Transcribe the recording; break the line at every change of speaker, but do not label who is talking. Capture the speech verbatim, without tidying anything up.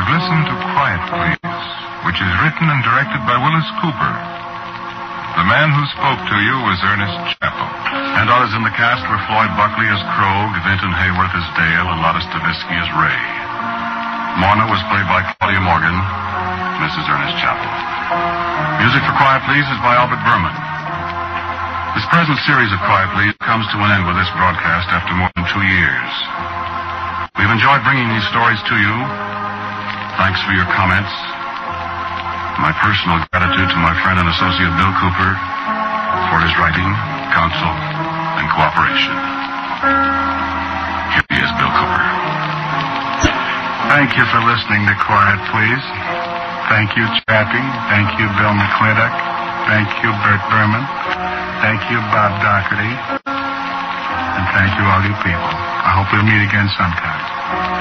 You've listened to Quiet Please, which is written and directed by Willis Cooper. The man who spoke to you was Ernest Chappell.
And others in the cast were Floyd Buckley as Krogh, Vinton Hayworth as Dale, and Lotta Stavisky as Ray. Morna was played by Claudia Morgan, Missus Ernest Chappell. Music for Quiet Please is by Albert Berman. This present series of Quiet Please comes to an end with this broadcast after more than two years. We've enjoyed bringing these stories to you. Thanks for your comments. My personal gratitude to my friend and associate Bill Cooper for his writing, counsel, and cooperation. Here he is, Bill Cooper.
Thank you for listening to Quiet Please. Thank you, Chappie. Thank you, Bill McClintock. Thank you, Bert Berman. Thank you, Bob Doherty. And thank you, all you people. I hope we'll meet again sometime.